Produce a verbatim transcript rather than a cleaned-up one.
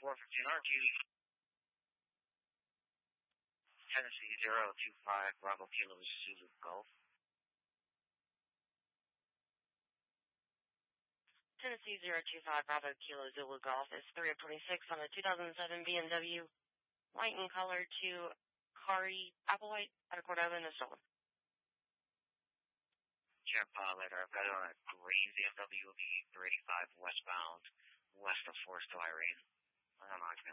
four fifteen R Q. Tennessee zero two five Bravo Kilo Zulu Golf. Tennessee zero two five Bravo Kilo Zulu Golf is three of twenty-six on a two thousand seven B M W white in color to Kari Applewhite out of Cordova in the stolen. Check pilot, I've got it on a gray B M W three eighty-five westbound, west of Forest Hill, Irene. I don't know, I can